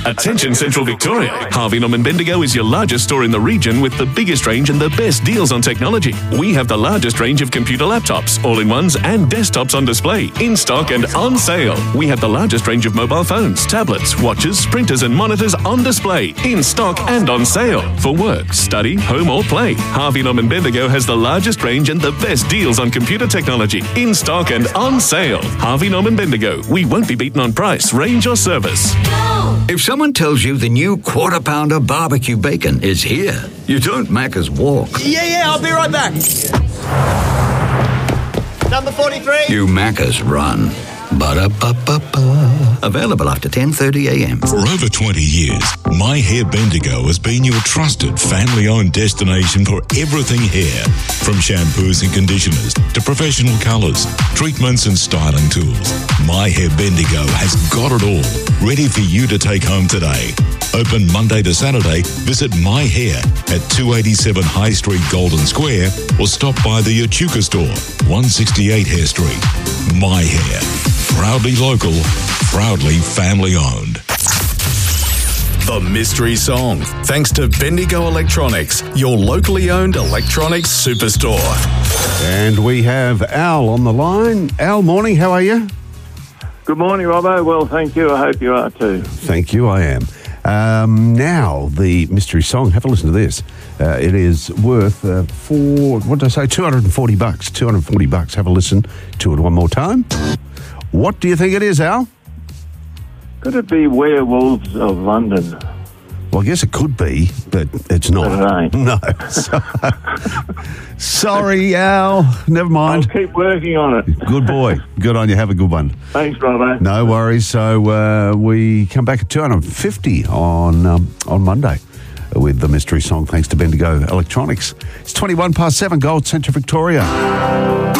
Attention Central Victoria. Harvey Norman Bendigo is your largest store in the region with the biggest range and the best deals on technology. We have the largest range of computer laptops, all-in-ones and desktops on display, in stock and on sale. We have the largest range of mobile phones, tablets, watches, printers and monitors on display, in stock and on sale. For work, study, home or play, Harvey Norman Bendigo has the largest range and the best deals on computer technology, in stock and on sale. Harvey Norman Bendigo. We won't be beaten on price, range or service. If someone tells you the new Quarter Pounder barbecue bacon is here, you don't Macca's walk. Yeah, I'll be right back. Number 43. You Macca's run. Ba-da-ba-ba-ba. Available after 10:30 a.m. For over 20 years, My Hair Bendigo has been your trusted family-owned destination for everything hair. From shampoos and conditioners to professional colours, treatments and styling tools. My Hair Bendigo has got it all, ready for you to take home today. Open Monday to Saturday. Visit My Hair at 287 High Street, Golden Square, or stop by the Echuca store, 168 Hare Street. My Hair. Proudly local, proudly family owned. The Mystery Song, thanks to Bendigo Electronics, your locally owned electronics superstore. And we have Al on the line. Al, morning, how are you? Good morning, Robbo. Well, thank you. I hope you are too. Thank you, I am. Now, the Mystery Song, have a listen to this. It is worth $240. $240. Have a listen to it one more time. What do you think it is, Al? Could it be Werewolves of London? Well, I guess it could be, but it's not. But it ain't. No. Sorry, Al. Never mind. I'll keep working on it. Good boy. Good on you. Have a good one. Thanks, Robbo. No worries. So we come back at $250 on Monday with the Mystery Song, thanks to Bendigo Electronics. It's 7:21, Gold Centre, Victoria.